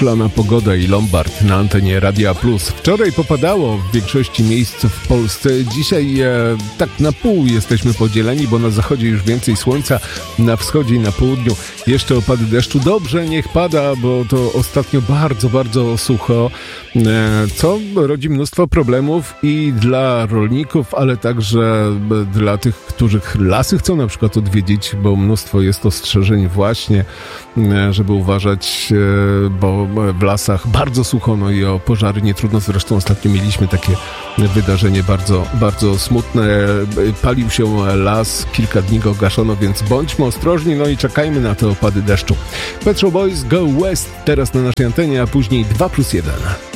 uchlana pogoda i Lombard na antenie Radia Plus. Wczoraj popadało w większości miejsc w Polsce. Dzisiaj tak na pół jesteśmy podzieleni, bo na zachodzie już więcej słońca, na wschodzie i na południu jeszcze opady deszczu. Dobrze, niech pada, bo to ostatnio bardzo, bardzo sucho, co rodzi mnóstwo problemów i dla rolników, ale także dla tych, którzy lasy chcą na przykład odwiedzić, bo mnóstwo jest ostrzeżeń właśnie, żeby uważać, bo w lasach bardzo sucho, no i o pożary nie trudno. Zresztą ostatnio mieliśmy takie wydarzenie bardzo, bardzo smutne. Palił się las, kilka dni go gaszono, więc bądźmy ostrożni, no i czekajmy na te opady deszczu. Pet Shop Boys Go West teraz na naszej antenie, a później 2+1.